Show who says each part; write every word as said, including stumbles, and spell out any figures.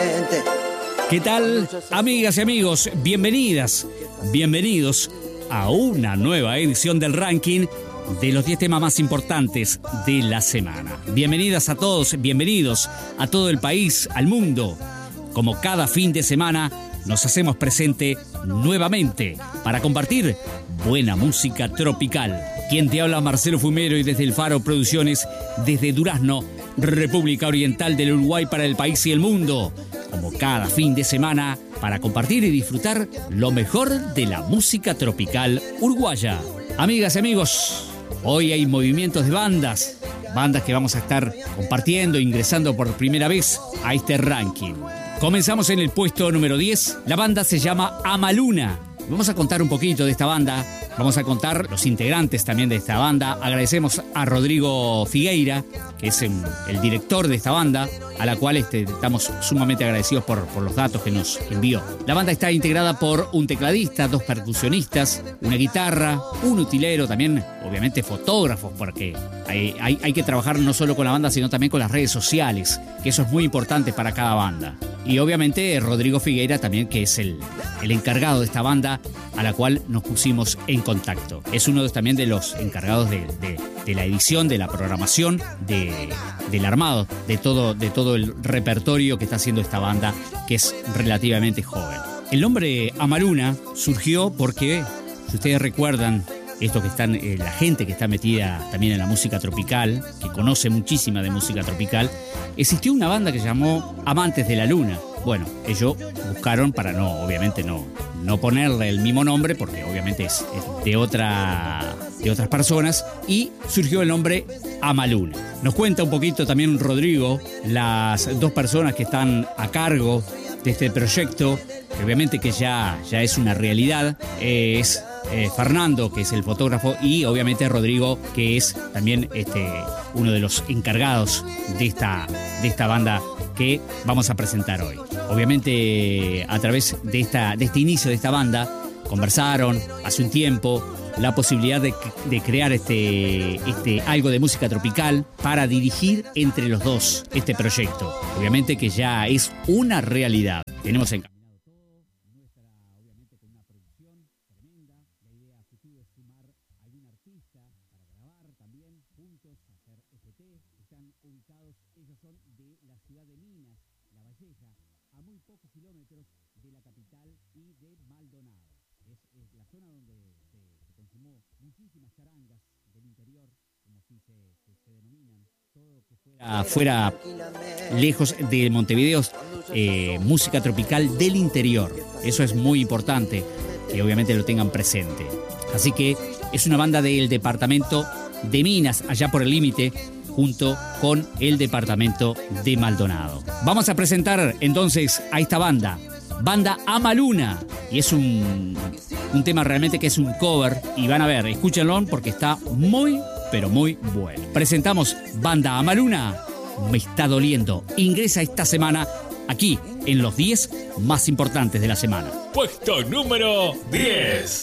Speaker 1: mente.
Speaker 2: ¿Qué tal, amigas y amigos? Bienvenidas, bienvenidos a una nueva edición del ranking de los diez temas más importantes de la semana. Bienvenidas a todos, bienvenidos a todo el país, al mundo. Como cada fin de semana, nos hacemos presente nuevamente para compartir buena música tropical. Quien te habla, Marcelo Fumero, y desde el Faro Producciones, desde Durazno, República Oriental del Uruguay, para el país y el mundo. Como cada fin de semana, para compartir y disfrutar lo mejor de la música tropical uruguaya. Amigas y amigos, hoy hay movimientos de bandas, bandas que vamos a estar compartiendo, ingresando por primera vez a este ranking. Comenzamos en el puesto número diez, la banda se llama Amaluna. Vamos a contar un poquito de esta banda, vamos a contar los integrantes también de esta banda. Agradecemos a Rodrigo Figueira, que es el, el director de esta banda, a la cual este, estamos sumamente agradecidos por, por los datos que nos envió. La banda está integrada por un tecladista, dos percusionistas, una guitarra, un utilero, también obviamente fotógrafos, porque hay, hay, hay que trabajar no solo con la banda, sino también con las redes sociales, que eso es muy importante para cada banda. Y obviamente Rodrigo Figueira también, que es el, el encargado de esta banda, a la cual nos pusimos en contacto. Es uno de, también de los encargados de, de, de la edición, de la programación, de, del armado, de todo, de todo el repertorio que está haciendo esta banda, que es relativamente joven. El nombre Amaluna surgió porque, si ustedes recuerdan, esto que están, eh, la gente que está metida también en la música tropical, que conoce muchísima de música tropical, existió una banda que se llamó Amantes de la Luna. Bueno, ellos buscaron para no, obviamente no, no ponerle el mismo nombre, porque obviamente es, es de, otra, de otras personas, y surgió el nombre Amaluna. Nos cuenta un poquito también Rodrigo, las dos personas que están a cargo de este proyecto, que obviamente que ya, ya es una realidad, eh, es eh, Fernando, que es el fotógrafo, y obviamente Rodrigo, que es también este, uno de los encargados de esta, de esta banda que vamos a presentar hoy. Obviamente, a través de, esta, de este inicio de esta banda, conversaron hace un tiempo la posibilidad de, de crear este, este, algo de música tropical para dirigir entre los dos este proyecto. Obviamente que ya es una realidad. Tenemos en fuera lejos de Montevideo, eh, música tropical del interior. Eso es muy importante, que obviamente lo tengan presente. Así que es una banda del departamento de Minas, allá por el límite, junto con el departamento de Maldonado. Vamos a presentar entonces a esta banda, banda Amaluna, y es un, un tema realmente que es un cover, y van a ver, escúchenlo porque está muy pero muy bueno. Presentamos banda Amaluna, Me Está Doliendo. Ingresa esta semana aquí en los diez más importantes de la semana.
Speaker 3: Puesto número diez.